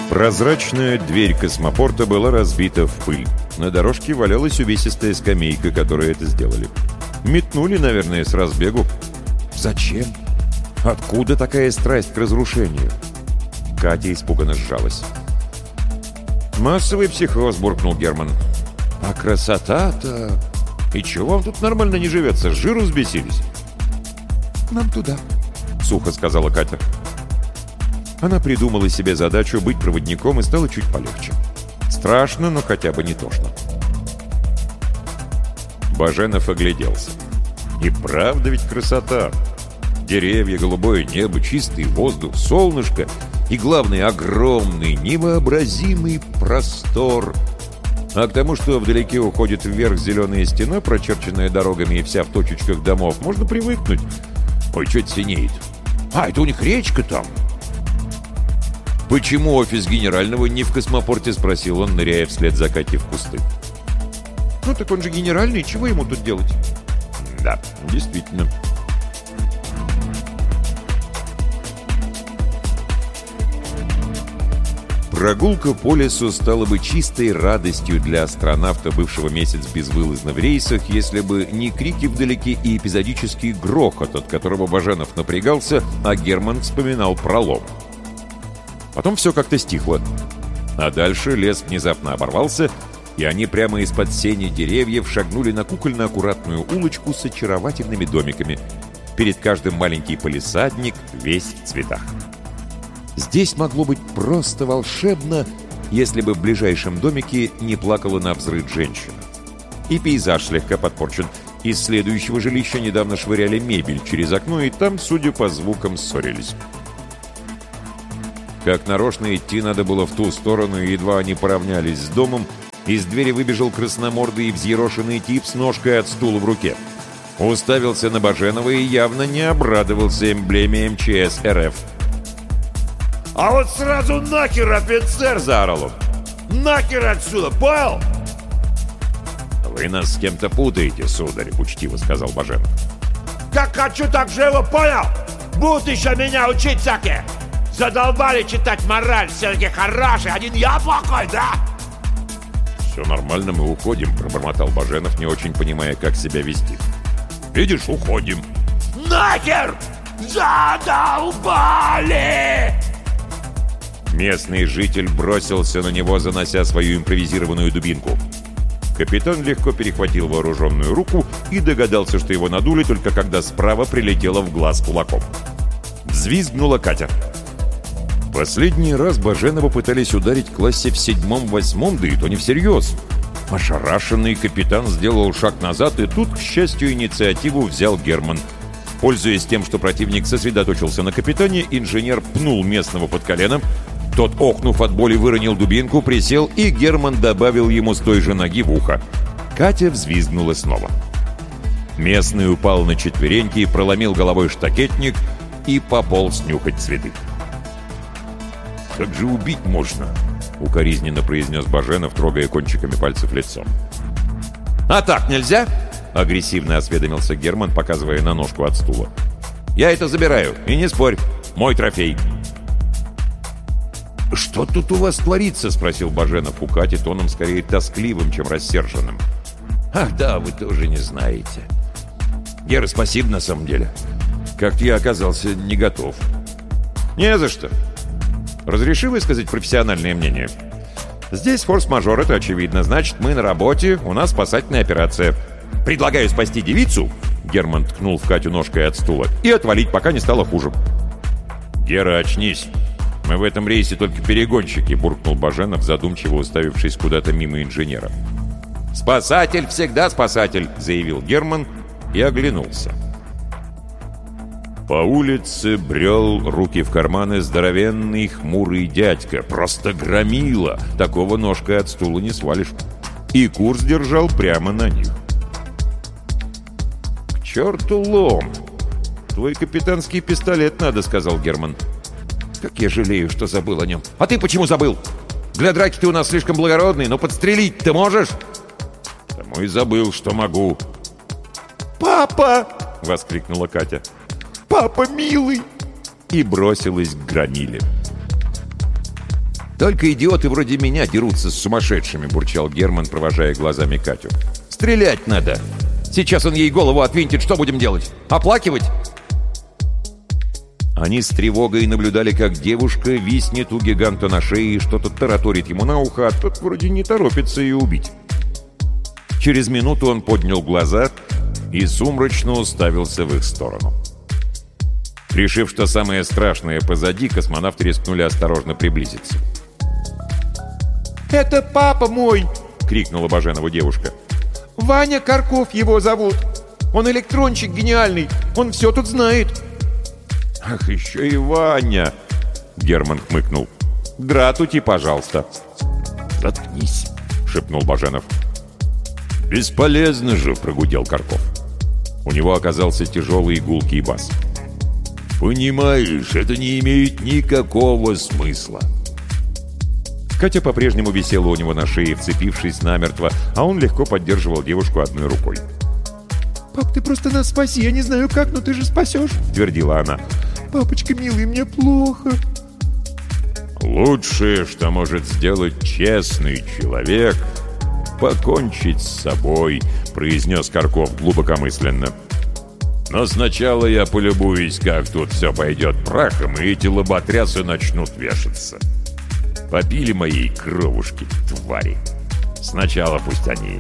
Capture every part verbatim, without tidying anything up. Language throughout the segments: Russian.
Прозрачная дверь космопорта была разбита в пыль. На дорожке валялась увесистая скамейка, которую это сделали. Метнули, наверное, с разбегу. Зачем? Откуда такая страсть к разрушению? Катя испуганно сжалась. «Массовый психоз», — буркнул Герман. «А красота-то... И чего вам тут нормально не живется? С жиру взбесились?» «Нам туда», — сухо сказала Катя. Она придумала себе задачу быть проводником и стало чуть полегче. Страшно, но хотя бы не тошно. Баженов огляделся. И правда ведь красота. Деревья, голубое небо, чистый воздух, солнышко и, главное, огромный, невообразимый простор. А к тому, что вдалеке уходит вверх зеленая стена, прочерченная дорогами и вся в точечках домов, можно привыкнуть. Ой, что-то синеет. А, это у них речка там. «Почему офис генерального не в космопорте?» — спросил он, ныряя вслед за Катей в кусты. «Ну так он же генеральный, чего ему тут делать?» «Да, действительно». Прогулка по лесу стала бы чистой радостью для астронавта, бывшего месяц безвылазно в рейсах, если бы не крики вдалеке и эпизодический грохот, от которого Баженов напрягался, а Герман вспоминал пролом. Потом все как-то стихло. А дальше лес внезапно оборвался, и они прямо из-под сени деревьев шагнули на кукольно-аккуратную улочку с очаровательными домиками. Перед каждым маленький палисадник, весь в цветах. Здесь могло быть просто волшебно, если бы в ближайшем домике не плакала навзрыд женщина. И пейзаж слегка подпорчен. Из следующего жилища недавно швыряли мебель через окно, и там, судя по звукам, ссорились. Как нарочно идти надо было в ту сторону, и едва они поравнялись с домом, из двери выбежал красномордый и взъерошенный тип с ножкой от стула в руке. Уставился на Баженова и явно не обрадовался эмблеме эм че эс эр эф. «А вот сразу нахер, офицер!» — заорал он. «Нахер отсюда, понял?» «Вы нас с кем-то путаете, сударь», — учтиво сказал Баженов. «Как хочу, так живу, понял? Будут еще меня учить всякие! Задолбали читать мораль, все такие хорошие, один я плохой, да?» «Все нормально, мы уходим», — пробормотал Баженов, не очень понимая, как себя вести. «Видишь, уходим». «Нахер! Задолбали!» Местный житель бросился на него, занося свою импровизированную дубинку. Капитан легко перехватил вооруженную руку и догадался, что его надули, только когда справа прилетело в глаз кулаком. Взвизгнула Катя. Последний раз Баженова пытались ударить в классе в седьмом-восьмом, да и то не всерьез. Ошарашенный капитан сделал шаг назад, и тут, к счастью, инициативу взял Герман. Пользуясь тем, что противник сосредоточился на капитане, инженер пнул местного под колено. Тот, охнув от боли, выронил дубинку, присел, и Герман добавил ему с той же ноги в ухо. Катя взвизгнула снова. Местный упал на четвереньки, проломил головой штакетник и пополз нюхать цветы. «Как же убить можно?» — укоризненно произнес Баженов, трогая кончиками пальцев лицо. «А так нельзя?» — агрессивно осведомился Герман, показывая на ножку от стула. «Я это забираю, и не спорь, мой трофей». «Что тут у вас творится?» — спросил Баженов у Кати тоном скорее тоскливым, чем рассерженным. «Ах да, вы тоже не знаете. Гера, спасибо на самом деле. Как-то я оказался не готов». «Не за что. Разреши высказать профессиональное мнение? Здесь форс-мажор, это очевидно. Значит, мы на работе, у нас спасательная операция. Предлагаю спасти девицу», — Герман ткнул в Катю ножкой от стула, «и отвалить, пока не стало хуже». «Гера, очнись. Мы в этом рейсе только перегонщики», — буркнул Баженов, задумчиво уставившись куда-то мимо инженера. «Спасатель всегда спасатель», — заявил Герман и оглянулся. По улице брел, руки в карманы, здоровенный хмурый дядька. Просто громила. Такого ножкой от стула не свалишь. И курс держал прямо на них. «К черту лом! Твой капитанский пистолет надо», — сказал Герман. «Как я жалею, что забыл о нем». «А ты почему забыл? Для драки ты у нас слишком благородный, но подстрелить ты можешь?» «Тому и забыл, что могу». «Папа!» — воскликнула Катя. «Папа, милый!» И бросилась к громиле. «Только идиоты вроде меня дерутся с сумасшедшими», — бурчал Герман, провожая глазами Катю. «Стрелять надо! Сейчас он ей голову отвинтит, что будем делать? Оплакивать?» Они с тревогой наблюдали, как девушка виснет у гиганта на шее и что-то тараторит ему на ухо, а тот вроде не торопится ее убить. Через минуту он поднял глаза и сумрачно уставился в их сторону. Решив, что самое страшное позади, космонавты рискнули осторожно приблизиться. «Это папа мой!» — крикнула Баженову девушка. «Ваня Карков его зовут! Он электронщик гениальный! Он все тут знает!» «Ах, еще и Ваня!» — Герман хмыкнул. «Дратути, пожалуйста!» «Заткнись!» — шепнул Баженов. «Бесполезно же!» — прогудел Карков. У него оказался тяжелый гулкий бас. «Понимаешь, это не имеет никакого смысла!» Катя по-прежнему висела у него на шее, вцепившись намертво, а он легко поддерживал девушку одной рукой. «Пап, ты просто нас спаси, я не знаю как, но ты же спасешь!» — твердила она. «Папочка милый, мне плохо!» «Лучшее, что может сделать честный человек, покончить с собой», — произнес Карков глубокомысленно. «Но сначала я полюбуюсь, как тут все пойдет прахом, и эти лоботрясы начнут вешаться. Попили моей кровушки, твари. Сначала пусть они...»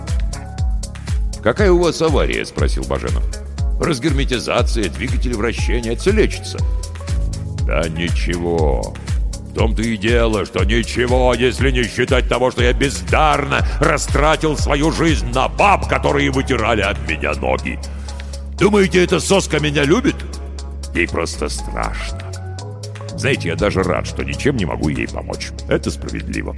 «Какая у вас авария?» — спросил Баженов. «Разгерметизация, двигатель вращения, это все лечится». «Да ничего. В том-то и дело, что ничего, если не считать того, что я бездарно растратил свою жизнь на баб, которые вытирали от меня ноги. Думаете, эта соска меня любит? Ей просто страшно. Знаете, я даже рад, что ничем не могу ей помочь. Это справедливо».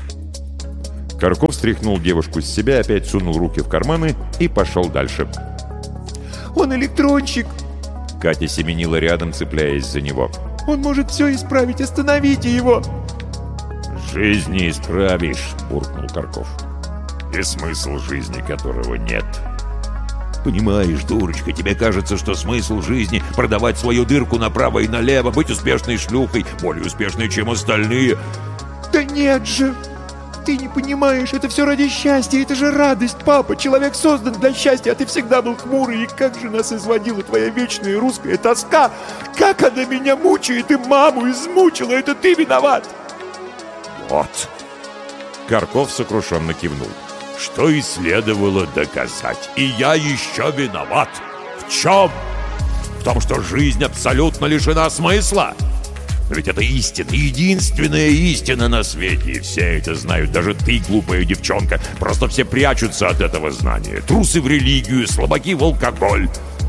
Карков стряхнул девушку с себя, опять сунул руки в карманы и пошел дальше. «Он электронщик!» Катя семенила рядом, цепляясь за него. «Он может все исправить, остановите его!» «Жизнь не исправишь», — буркнул Карков. «И смысл жизни которого нет». «Понимаешь, дурочка, тебе кажется, что смысл жизни — продавать свою дырку направо и налево, быть успешной шлюхой, более успешной, чем остальные». «Да нет же! Ты не понимаешь, это все ради счастья, это же радость, папа! Человек создан для счастья, а ты всегда был хмурый, и как же нас изводила твоя вечная русская тоска! Как она меня мучает и маму измучила, это ты виноват!» «Вот!» Карков сокрушенно кивнул. «Что и следовало доказать. И я еще виноват. В чем? В том, что жизнь абсолютно лишена смысла. Но ведь это истина, единственная истина на свете. И все это знают, даже ты, глупая девчонка. Просто все прячутся от этого знания. Трусы в религию, слабаки в алкоголь».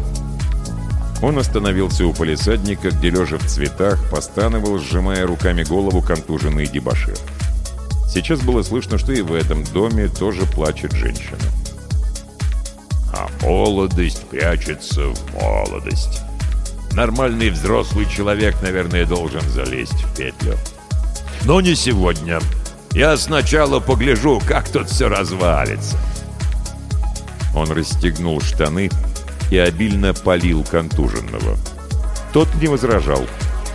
Он остановился у палисадника, где, лежа в цветах, постановал, сжимая руками голову контуженный дебошир. Сейчас было слышно, что и в этом доме тоже плачет женщина. «А молодость прячется в молодость. Нормальный взрослый человек, наверное, должен залезть в петлю. Но не сегодня. Я сначала погляжу, как тут все развалится». Он расстегнул штаны и обильно полил контуженного. Тот не возражал.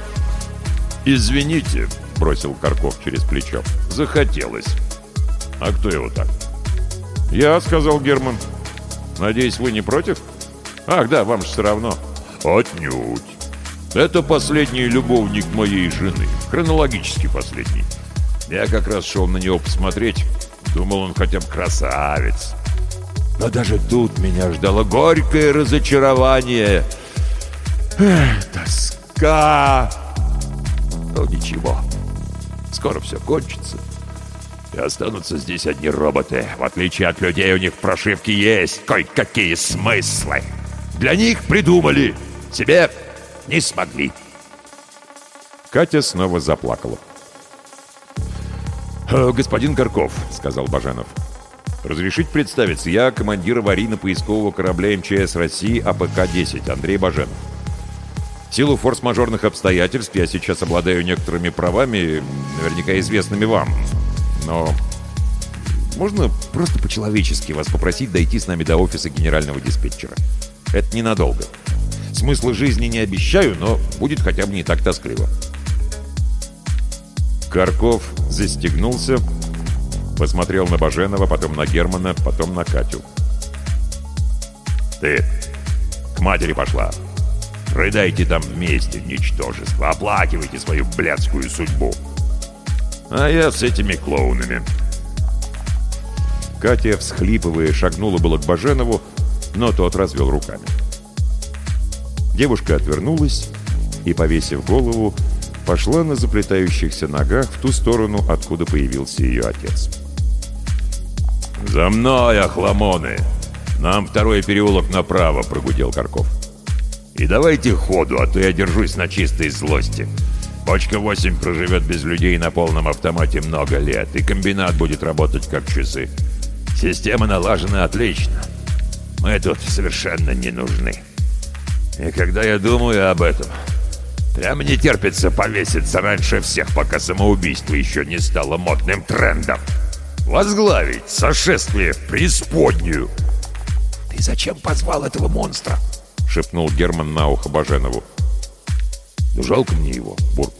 «Извините», — бросил Карков через плечо. «Захотелось. А кто его так?» «Я», — сказал Герман. «Надеюсь, вы не против? Ах, да, вам же все равно». «Отнюдь. Это последний любовник моей жены. Хронологически последний. Я как раз шел на него посмотреть. Думал, он хотя бы красавец. Но даже тут меня ждало горькое разочарование. Эх, тоска. Но ничего. Скоро все кончится. И останутся здесь одни роботы. В отличие от людей, у них в прошивке есть кое-какие смыслы. Для них придумали. Себе не смогли». Катя снова заплакала. «Господин Карков», — сказал Баженов, — «разрешить представиться, я командир аварийно-поискового корабля эм че эс России а пэ ка десять Андрей Баженов. В силу форс-мажорных обстоятельств я сейчас обладаю некоторыми правами, наверняка известными вам. Но можно просто по-человечески вас попросить дойти с нами до офиса генерального диспетчера? Это ненадолго. Смысла жизни не обещаю, но будет хотя бы не так тоскливо». Карков застегнулся, посмотрел на Баженова, потом на Германа, потом на Катю. «Ты к матери пошла. Рыдайте там вместе, ничтожество. Оплакивайте свою блядскую судьбу. А я с этими клоунами». Катя, всхлипывая, шагнула было к Баженову, но тот развел руками. Девушка отвернулась и, повесив голову, пошла на заплетающихся ногах в ту сторону, откуда появился ее отец. «За мной, охламоны! Нам второй переулок направо», — прогудел Карков. «И давайте ходу, а то я держусь на чистой злости. Бочка восемь проживет без людей на полном автомате много лет, и комбинат будет работать как часы. Система налажена отлично. Мы тут совершенно не нужны. И когда я думаю об этом, прямо не терпится повеситься раньше всех, пока самоубийство еще не стало модным трендом. Возглавить сошествие в преисподнюю». «Ты зачем позвал этого монстра?» — шепнул Герман на ухо Баженову. «Да жалко мне его», — буркнул